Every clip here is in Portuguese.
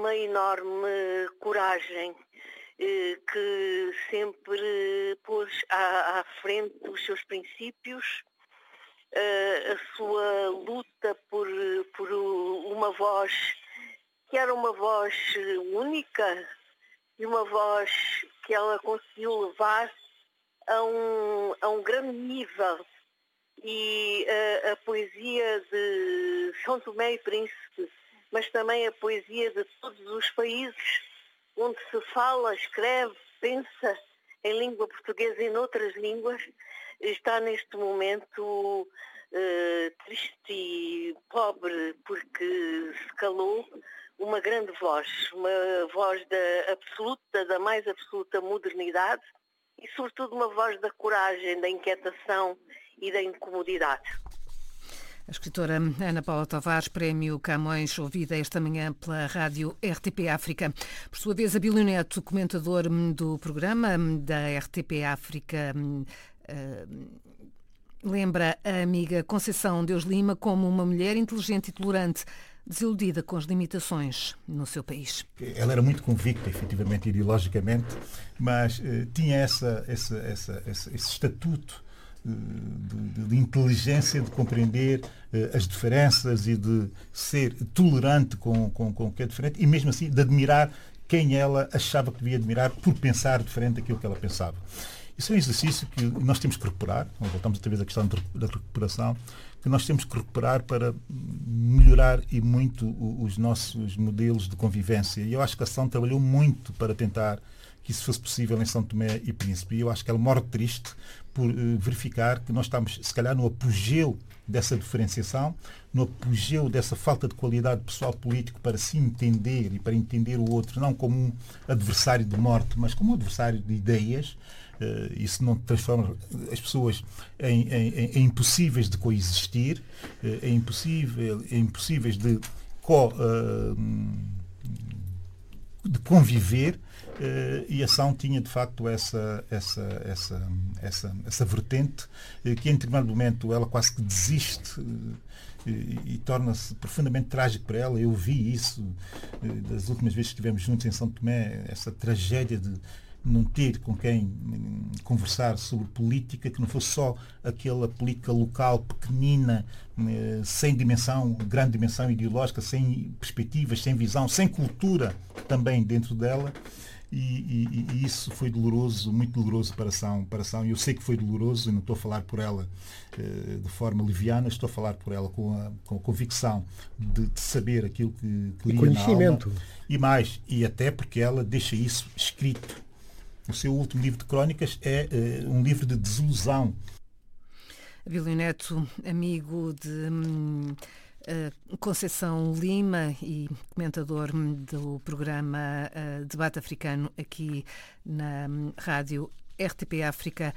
uma enorme coragem, que sempre pôs à frente os seus princípios, a sua luta por uma voz que era uma voz única e uma voz que ela conseguiu levar a um grande nível. E a poesia de São Tomé e Príncipe, mas também a poesia de todos os países onde se fala, escreve, pensa em língua portuguesa e noutras línguas, está neste momento triste e pobre, porque se calou uma grande voz, uma voz da mais absoluta modernidade e, sobretudo, uma voz da coragem, da inquietação e da incomodidade. A escritora Ana Paula Tavares, prémio Camões, ouvida esta manhã pela rádio RTP África. Por sua vez, Abílio Neto, comentador do programa da RTP África, lembra a amiga Conceição Deus Lima como uma mulher inteligente e tolerante, desiludida com as limitações no seu país. Ela era muito convicta, efetivamente, ideologicamente, mas tinha esse estatuto de inteligência, de compreender as diferenças e de ser tolerante com o que é diferente e, mesmo assim, de admirar quem ela achava que devia admirar por pensar diferente daquilo que ela pensava. Isso é um exercício que nós temos que recuperar. Voltamos outra vez à questão da recuperação, que nós temos que recuperar para melhorar e muito os nossos modelos de convivência. E eu acho que a ação trabalhou muito para tentar que isso fosse possível em São Tomé e Príncipe. E eu acho que ela morre triste por verificar que nós estamos, se calhar, no apogeu dessa diferenciação, no apogeu dessa falta de qualidade pessoal político para se entender e para entender o outro, não como um adversário de morte, mas como um adversário de ideias. Isso não transforma as pessoas em impossíveis de coexistir, impossíveis de conviver. E a ação tinha de facto essa vertente que em determinado momento ela quase que desiste e torna-se profundamente trágico para ela. Eu vi isso das últimas vezes que estivemos juntos em São Tomé, essa tragédia de não ter com quem conversar sobre política, que não fosse só aquela política local, pequenina, sem dimensão, grande dimensão ideológica, sem perspectivas, sem visão, sem cultura também dentro dela. E isso foi doloroso, muito doloroso para a ação. Eu sei que foi doloroso e não estou a falar por ela de forma leviana, estou a falar por ela com a convicção de saber aquilo que queria conhecimento. Na alma. E até porque ela deixa isso escrito. O seu último livro de crónicas é um livro de desilusão. Abílio Neto, amigo de Conceição Lima e comentador do programa Debate Africano aqui na rádio RTP África.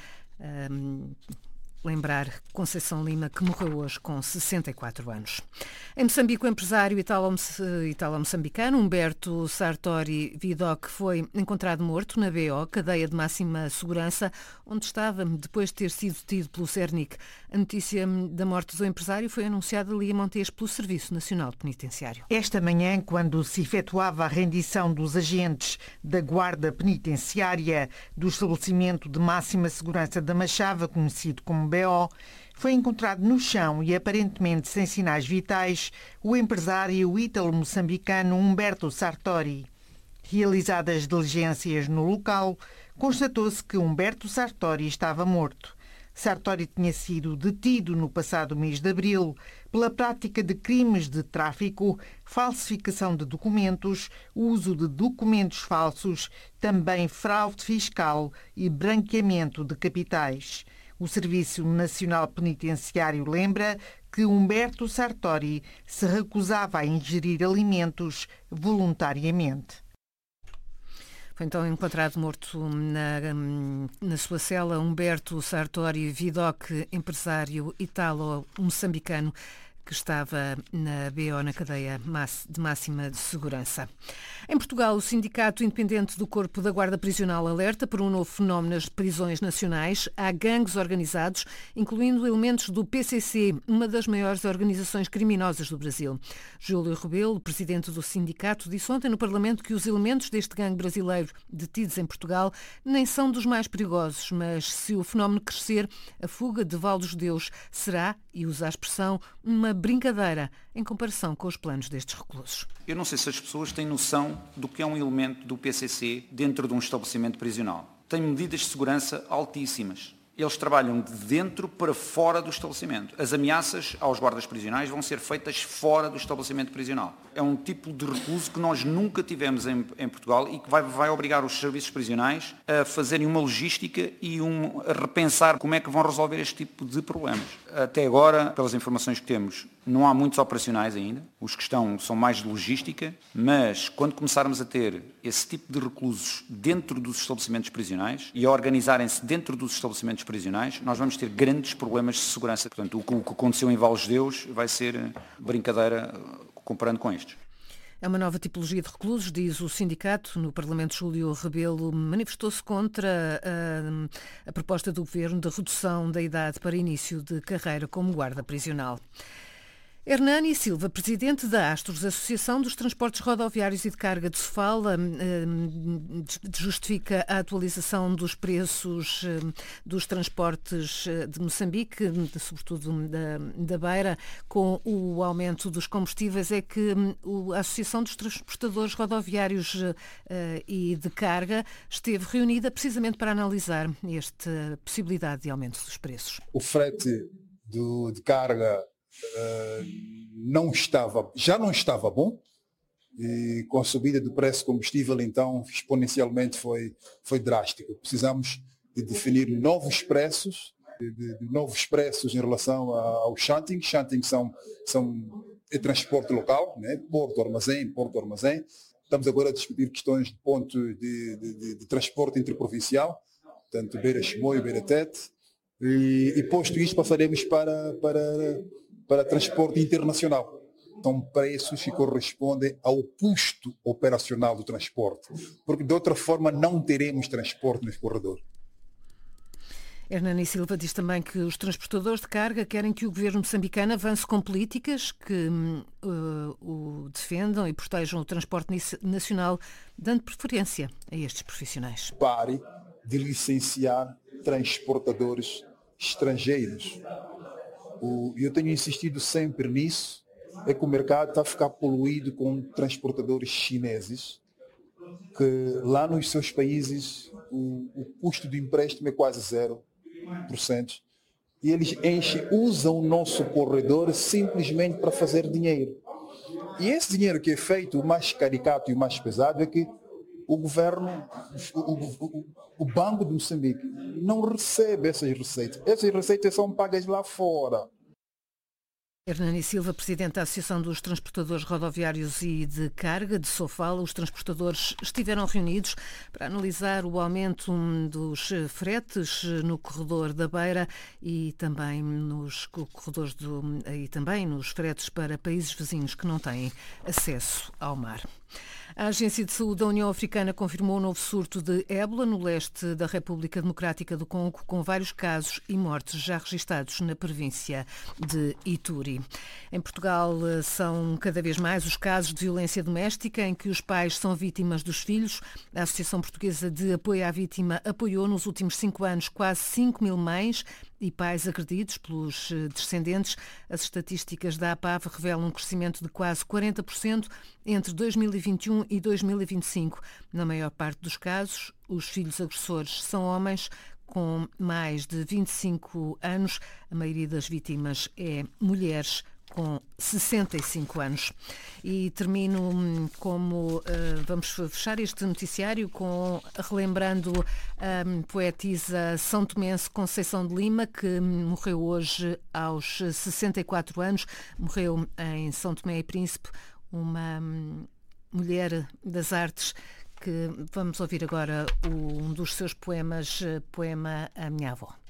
Lembrar Conceição Lima, que morreu hoje com 64 anos. Em Moçambique, o empresário italo-moçambicano Humberto Sartori Vidocq foi encontrado morto na BO, cadeia de máxima segurança, onde estava depois de ter sido detido pelo Cernic. A notícia da morte do empresário foi anunciada ali a Montes pelo Serviço Nacional Penitenciário. Esta manhã, quando se efetuava a rendição dos agentes da Guarda Penitenciária do estabelecimento de máxima segurança da Machava, conhecido como BO, foi encontrado no chão e aparentemente sem sinais vitais o empresário ítalo-moçambicano Humberto Sartori. Realizadas diligências no local, constatou-se que Humberto Sartori estava morto. Sartori tinha sido detido no passado mês de abril pela prática de crimes de tráfico, falsificação de documentos, uso de documentos falsos, também fraude fiscal e branqueamento de capitais. O Serviço Nacional Penitenciário lembra que Humberto Sartori se recusava a ingerir alimentos voluntariamente. Foi então encontrado morto na sua cela Humberto Sartori Vidocq, empresário italo-moçambicano que estava na BO, na cadeia de máxima de segurança. Em Portugal, o Sindicato Independente do Corpo da Guarda Prisional alerta por um novo fenómeno nas prisões nacionais. Há gangues organizados, incluindo elementos do PCC, uma das maiores organizações criminosas do Brasil. Júlio Rebelo, presidente do sindicato, disse ontem no Parlamento que os elementos deste gangue brasileiro detidos em Portugal nem são dos mais perigosos, mas se o fenómeno crescer, a fuga de valdos-judeus será, e usa a expressão, uma brincadeira em comparação com os planos destes reclusos. Eu não sei se as pessoas têm noção do que é um elemento do PCC dentro de um estabelecimento prisional. Tem medidas de segurança altíssimas. Eles trabalham de dentro para fora do estabelecimento. As ameaças aos guardas prisionais vão ser feitas fora do estabelecimento prisional. É um tipo de recluso que nós nunca tivemos em Portugal e que vai obrigar os serviços prisionais a fazerem uma logística e a repensar como é que vão resolver este tipo de problemas. Até agora, pelas informações que temos, não há muitos operacionais ainda. Os que estão são mais de logística, mas quando começarmos a ter esse tipo de reclusos dentro dos estabelecimentos prisionais e a organizarem-se dentro dos estabelecimentos prisionais, nós vamos ter grandes problemas de segurança. Portanto, o que aconteceu em Valdes-Judeus vai ser brincadeira comparando com estes. É uma nova tipologia de reclusos, diz o sindicato. No Parlamento, Júlio Rebelo manifestou-se contra a proposta do Governo de redução da idade para início de carreira como guarda prisional. Hernani Silva, presidente da Astros, Associação dos Transportes Rodoviários e de Carga de Sofala, justifica a atualização dos preços dos transportes de Moçambique, sobretudo da Beira, com o aumento dos combustíveis. É que a Associação dos Transportadores Rodoviários e de Carga esteve reunida precisamente para analisar esta possibilidade de aumento dos preços. O frete de carga já não estava bom, e com a subida do preço do combustível, então, exponencialmente foi drástico. Precisamos de definir novos preços, em relação ao shunting. Shunting é transporte local, né? Porto, armazém. Estamos agora a discutir questões de ponto de transporte interprovincial, tanto Beira-Chimoio, Beira-Tete, e posto isto passaremos para transporte internacional. Então, preços que correspondem ao custo operacional do transporte, porque de outra forma não teremos transporte nos corredores. Hernani Silva diz também que os transportadores de carga querem que o governo moçambicano avance com políticas que o defendam e protejam o transporte nacional, dando preferência a estes profissionais. Pare de licenciar transportadores estrangeiros. Eu tenho insistido sempre nisso, é que o mercado está a ficar poluído com transportadores chineses, que lá nos seus países o custo do empréstimo é quase 0%, e eles usam o nosso corredor simplesmente para fazer dinheiro. E esse dinheiro que é feito, o mais caricato e o mais pesado, é que o governo, o Banco de Moçambique, não recebe essas receitas. Essas receitas são pagas lá fora. Hernani Silva, presidente da Associação dos Transportadores Rodoviários e de Carga de Sofala. Os transportadores estiveram reunidos para analisar o aumento dos fretes no corredor da Beira e também nos corredores e também nos fretes para países vizinhos que não têm acesso ao mar. A Agência de Saúde da União Africana confirmou um novo surto de ébola no leste da República Democrática do Congo, com vários casos e mortes já registados na província de Ituri. Em Portugal são cada vez mais os casos de violência doméstica em que os pais são vítimas dos filhos. A Associação Portuguesa de Apoio à Vítima apoiou nos últimos 5 anos quase 5.000 mães e pais agredidos pelos descendentes. As estatísticas da APAV revelam um crescimento de quase 40% entre 2021 e 2025. Na maior parte dos casos, os filhos agressores são homens com mais de 25 anos. A maioria das vítimas é mulheres com 65 anos. E termino vamos fechar este noticiário relembrando a poetisa são tomense Conceição de Lima, que morreu hoje aos 64 anos. Morreu em São Tomé e Príncipe, uma mulher das artes, que vamos ouvir agora um dos seus poemas, poema A Minha Avó.